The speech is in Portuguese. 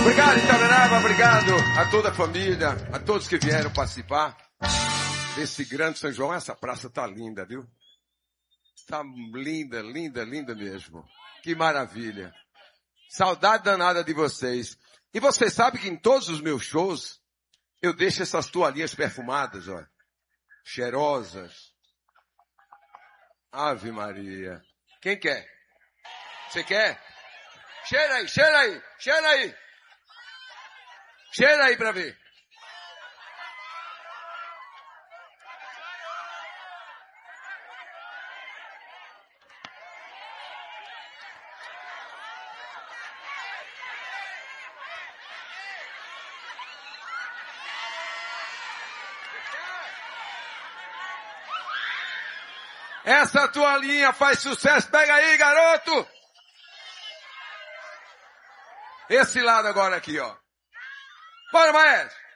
Obrigado, Itaberaba, obrigado a toda a família, a todos que vieram participar desse grande São João. Essa praça tá linda, viu? Tá linda, linda, linda mesmo. Que maravilha. Saudade danada de vocês. E você sabe que em todos os meus shows, eu deixo essas toalhinhas perfumadas, ó. Cheirosas. Ave Maria. Quem quer? Você quer? Cheira aí, cheira aí, cheira aí. Cheira aí pra ver. Essa toalhinha faz sucesso. Pega aí, garoto. Esse lado agora aqui, ó. Bora, maestro.